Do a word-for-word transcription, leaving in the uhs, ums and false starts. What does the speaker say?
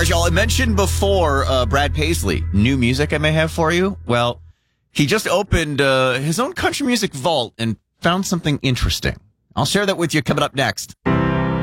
Marshall, I mentioned before uh, Brad Paisley, new music I may have for you. Well, he just opened uh, his own country music vault and found something interesting. I'll share that with you coming up next.